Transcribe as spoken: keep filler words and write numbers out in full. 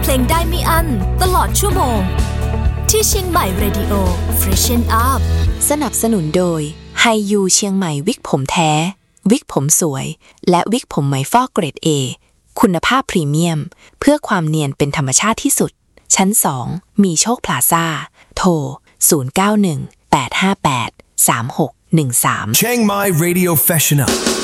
ลงได้ไม่อั้นตลอดชั่วโมงที่เชียงใหม่ Radio Freshen Up สนับสนุนโดยไฮยูเชียงใหม่วิกผมแท้วิกผมสวยและวิกผมไหมฟอกเกรด A คุณภาพพรีเมียมเพื่อความเนียนเป็นธรรมชาติที่สุดชั้นสองมีโชคพลาซ่าโทรศูนย์ เก้า หนึ่ง แปด ห้า แปด สาม หก หนึ่ง สาม Chiang Mai Radio Freshen Up